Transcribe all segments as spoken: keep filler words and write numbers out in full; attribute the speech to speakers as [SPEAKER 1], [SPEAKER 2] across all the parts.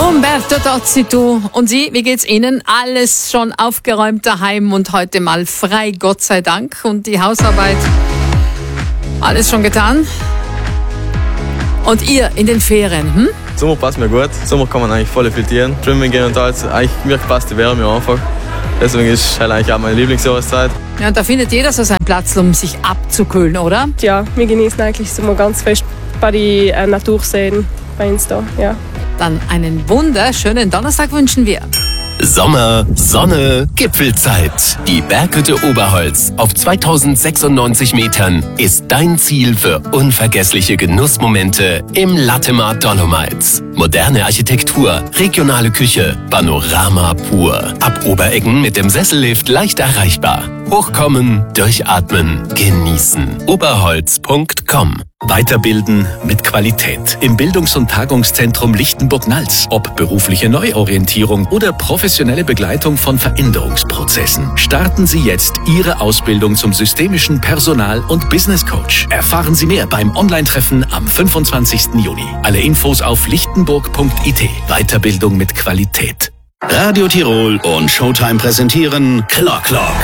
[SPEAKER 1] Umberto Tozzi, du und Sie, wie geht's Ihnen? Alles schon aufgeräumt daheim und heute mal frei, Gott sei Dank. Und die Hausarbeit, alles schon getan. Und ihr in den Ferien, hm?
[SPEAKER 2] Sommer passt mir gut. Sommer kann man eigentlich voll filtrieren. Schwimmen gehen und alles. Eigentlich mir passt die Wärme einfach. Deswegen ist halt eigentlich auch meine Lieblingsjahreszeit.
[SPEAKER 1] Ja, und da findet jeder so seinen Platz, um sich abzukühlen, oder?
[SPEAKER 3] Ja, wir genießen eigentlich Sommer ganz fest bei den äh, Naturseen bei uns da, ja.
[SPEAKER 1] Dann einen wunderschönen Donnerstag wünschen wir.
[SPEAKER 4] Sommer, Sonne, Gipfelzeit. Die Berghütte Oberholz auf zweitausendsechsundneunzig Metern ist dein Ziel für unvergessliche Genussmomente im Latemar Dolomites. Moderne Architektur, regionale Küche, Panorama pur. Ab Obereggen mit dem Sessellift leicht erreichbar. Hochkommen, durchatmen, genießen. oberholz punkt com.
[SPEAKER 5] Weiterbilden mit Qualität. Im Bildungs- und Tagungszentrum Lichtenburg-Nals. Ob berufliche Neuorientierung oder professionelle Begleitung von Veränderungsprozessen. Starten Sie jetzt Ihre Ausbildung zum systemischen Personal- und Business Coach. Erfahren Sie mehr beim Online-Treffen am fünfundzwanzigsten Juni. Alle Infos auf lichtenburg punkt it. Weiterbildung mit Qualität.
[SPEAKER 6] Radio Tirol und Showtime präsentieren Clock Clock.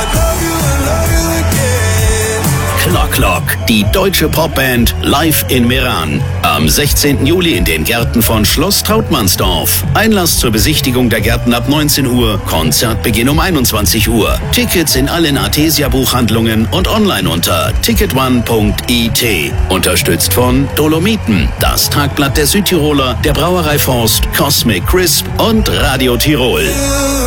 [SPEAKER 6] Clock Clock, die deutsche Popband live in Meran. Am sechzehnten Juli in den Gärten von Schloss Trautmannsdorf. Einlass zur Besichtigung der Gärten ab neunzehn Uhr, Konzertbeginn um einundzwanzig Uhr. Tickets in allen Artesia-Buchhandlungen und online unter ticket one punkt it. Unterstützt von Dolomiten, das Tagblatt der Südtiroler, der Brauerei Forst, Cosmic Crisp und Radio Tirol.